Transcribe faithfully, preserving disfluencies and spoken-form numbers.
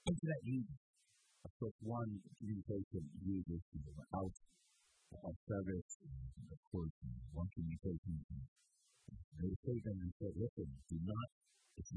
into that need. Of course, one communication uses out of service, and of course, one communication they say them and said, listen, do not, it's